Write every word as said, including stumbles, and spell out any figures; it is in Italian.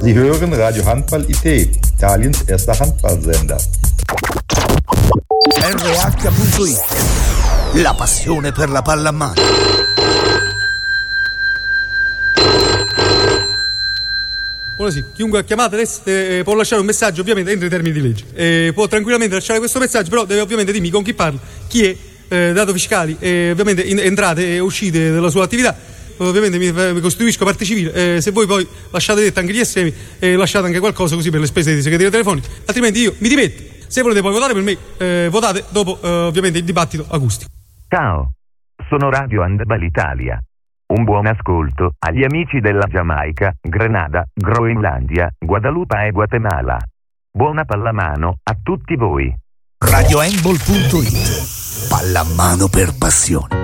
Sie hören Radio Handball I T, Italiens erster Handballsender. R H punto it, la passione per la pallamano. Ora sì, chiunque ha chiamato adesso eh, può lasciare un messaggio, ovviamente entro i termini di legge. Eh, può tranquillamente lasciare questo messaggio, però deve ovviamente dirmi con chi parla, chi è, eh, dato fiscali, e ovviamente in, entrate e uscite della sua attività. Ovviamente mi, mi costituisco parte civile. Eh, se voi poi lasciate detto anche gli estremi, eh, lasciate anche qualcosa così per le spese di segreteria telefonica, altrimenti io mi dimetto. Se volete poi votare per me, eh, votate dopo eh, ovviamente il dibattito acustico. Ciao, sono Radio Handball Italia. Un buon ascolto agli amici della Giamaica, Grenada, Groenlandia, Guadalupe e Guatemala. Buona pallamano a tutti voi. Radio Handball punto it, pallamano per passione.